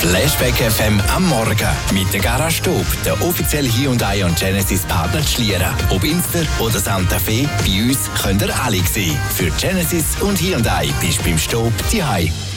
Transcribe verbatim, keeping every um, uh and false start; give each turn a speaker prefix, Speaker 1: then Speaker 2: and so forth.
Speaker 1: Flashback F M am Morgen mit der Garage Stub, der offizielle Hyundai und Genesis Partner zu Schlieren. Ob Inster oder Santa Fe, bei uns könnt ihr alle sehen. Für Genesis und Hyundai bist du beim Stub die Hai.